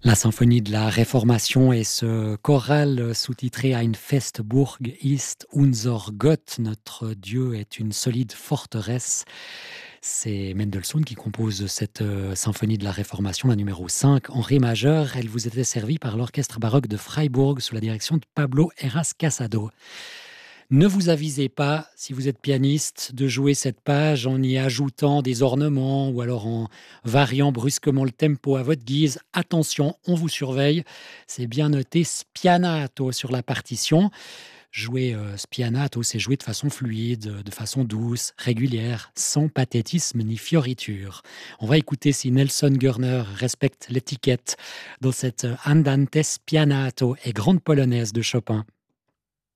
La symphonie de la Réformation et ce choral sous-titré Ein Festburg ist unser Gott, notre Dieu est une solide forteresse. C'est Mendelssohn qui compose cette symphonie de la Réformation, la numéro 5, en ré majeur. Elle vous était servie par l'orchestre baroque de Freiburg sous la direction de Pablo Heras Casado. Ne vous avisez pas, si vous êtes pianiste, de jouer cette page en y ajoutant des ornements ou alors en variant brusquement le tempo à votre guise. Attention, on vous surveille. C'est bien noté spianato sur la partition. Jouer spianato, c'est jouer de façon fluide, de façon douce, régulière, sans pathétisme ni fioriture. On va écouter si Nelson Görner respecte l'étiquette dans cette Andante spianato et grande polonaise de Chopin.